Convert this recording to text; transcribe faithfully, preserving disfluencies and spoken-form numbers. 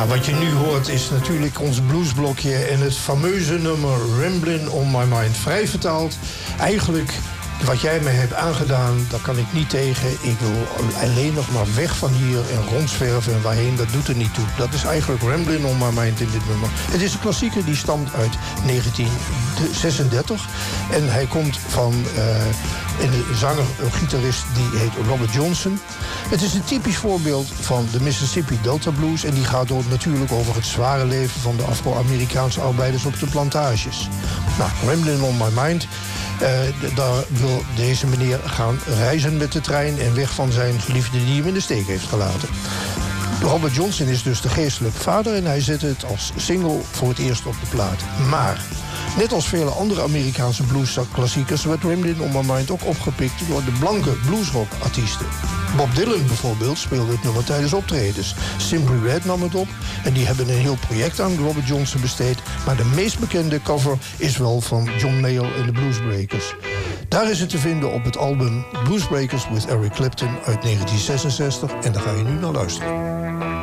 Ja, wat je nu hoort is natuurlijk ons bluesblokje en het fameuze nummer Ramblin' on My Mind. Vrij vertaald, eigenlijk wat jij me hebt aangedaan, daar kan ik niet tegen. Ik wil alleen nog maar weg van hier en rondzwerven en waarheen, dat doet er niet toe. Dat is eigenlijk Ramblin' on My Mind in dit nummer. Het is een klassieker die stamt uit negentien zesendertig. En hij komt van uh, een zanger, een gitarist, die heet Robert Johnson. Het is een typisch voorbeeld van de Mississippi Delta Blues. En die gaat ook natuurlijk over het zware leven van de Afro-Amerikaanse arbeiders op de plantages. Nou, Ramblin' on My Mind. Uh, daar wil deze meneer gaan reizen met de trein en weg van zijn geliefde die hem in de steek heeft gelaten. Robert Johnson is dus de geestelijke vader en hij zet het als single voor het eerst op de plaat. Maar net als vele andere Amerikaanse bluesklassiekers werd Ramblin' on My Mind ook opgepikt door de blanke bluesrockartiesten. Bob Dylan bijvoorbeeld speelde het nummer tijdens optredens. Simply Red nam het op en die hebben een heel project aan Robert Johnson besteed. Maar de meest bekende cover is wel van John Mayall en de Bluesbreakers. Daar is het te vinden op het album Bluesbreakers with Eric Clapton uit negentien zesenzestig en daar ga je nu naar luisteren.